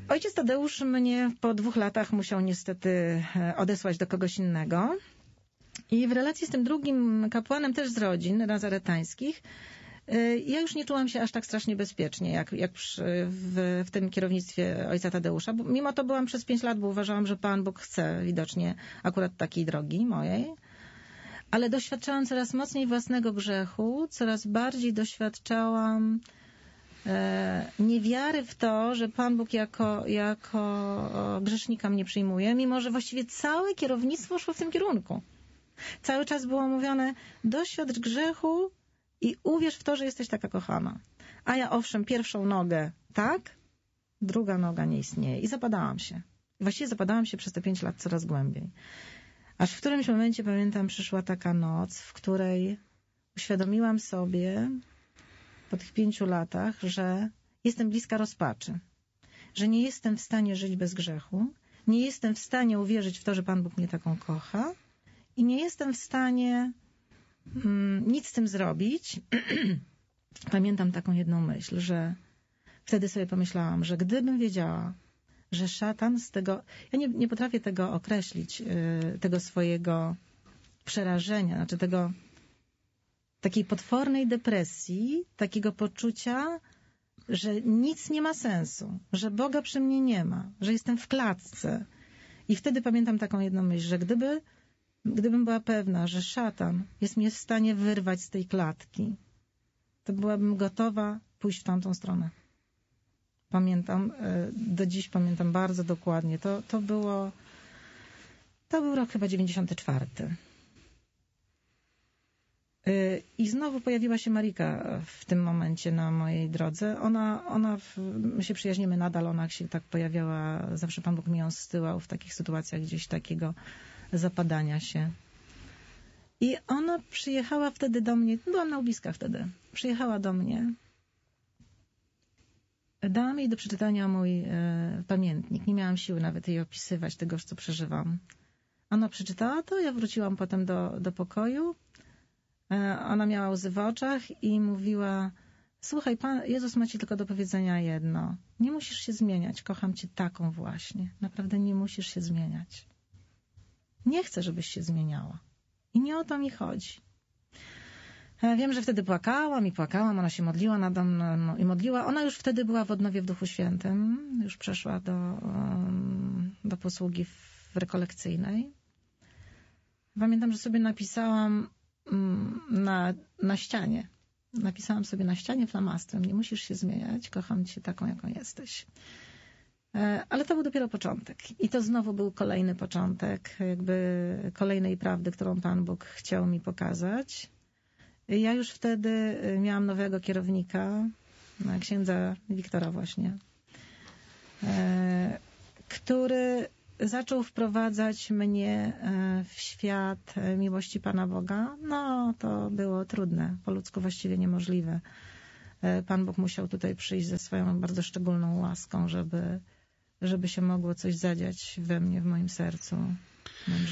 Ojciec Tadeusz mnie po 2 latach musiał niestety odesłać do kogoś innego. I w relacji z tym drugim kapłanem, też z rodzin nazaretańskich, ja już nie czułam się aż tak strasznie bezpiecznie, jak w tym kierownictwie ojca Tadeusza. Bo mimo to byłam przez 5 lat, bo uważałam, że Pan Bóg chce widocznie akurat takiej drogi mojej. Ale doświadczałam coraz mocniej własnego grzechu, coraz bardziej doświadczałam niewiary w to, że Pan Bóg jako grzesznika mnie przyjmuje, mimo że właściwie całe kierownictwo szło w tym kierunku. Cały czas było mówione, doświadcz grzechu i uwierz w to, że jesteś taka kochana. A ja owszem, pierwszą nogę tak, druga noga nie istnieje. I zapadałam się. Właściwie zapadałam się przez te 5 lat coraz głębiej. Aż w którymś momencie, pamiętam, przyszła taka noc, w której uświadomiłam sobie po tych 5 latach, że jestem bliska rozpaczy. Że nie jestem w stanie żyć bez grzechu. Nie jestem w stanie uwierzyć w to, że Pan Bóg mnie taką kocha. I nie jestem w stanie nic z tym zrobić. Pamiętam taką jedną myśl, że wtedy sobie pomyślałam, że gdybym wiedziała, że szatan z tego... Ja nie potrafię tego określić, tego swojego przerażenia, znaczy takiej potwornej depresji, takiego poczucia, że nic nie ma sensu, że Boga przy mnie nie ma, że jestem w klatce. I wtedy pamiętam taką jedną myśl, że gdybym była pewna, że szatan jest mnie w stanie wyrwać z tej klatki, to byłabym gotowa pójść w tamtą stronę. Pamiętam, do dziś pamiętam bardzo dokładnie. To był rok chyba 94. I znowu pojawiła się Marika w tym momencie na mojej drodze. My się przyjaźnimy nadal, ona się tak pojawiała, zawsze Pan Bóg mi ją zsyłał w takich sytuacjach gdzieś takiego zapadania się. I ona przyjechała wtedy do mnie, byłam na Ubiskach wtedy, przyjechała do mnie. Dałam jej do przeczytania mój pamiętnik. Nie miałam siły nawet jej opisywać tego, co przeżywam. Ona przeczytała to, ja wróciłam potem do pokoju. Ona miała łzy w oczach i mówiła, słuchaj, Pan Jezus ma ci tylko do powiedzenia jedno. Nie musisz się zmieniać, kocham cię taką właśnie. Naprawdę nie musisz się zmieniać. Nie chcę, żebyś się zmieniała. I nie o to mi chodzi. Wiem, że wtedy płakałam, ona się modliła nade mną i modliła. Ona już wtedy była w odnowie w Duchu Świętym, już przeszła do posługi w rekolekcyjnej. Pamiętam, że sobie napisałam na ścianie. Napisałam sobie na ścianie flamastrem, nie musisz się zmieniać, kocham cię taką, jaką jesteś. Ale to był dopiero początek. I to znowu był kolejny początek, jakby kolejnej prawdy, którą Pan Bóg chciał mi pokazać. Ja już wtedy miałam nowego kierownika, księdza Wiktora właśnie, który zaczął wprowadzać mnie w świat miłości Pana Boga. No, to było trudne, po ludzku właściwie niemożliwe. Pan Bóg musiał tutaj przyjść ze swoją bardzo szczególną łaską, żeby się mogło coś zadziać we mnie, w moim sercu, w moim życiu.